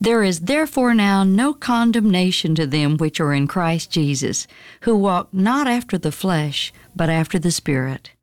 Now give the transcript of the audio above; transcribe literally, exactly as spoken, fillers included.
There is therefore now no condemnation to them which are in Christ Jesus, who walk not after the flesh, but after the Spirit.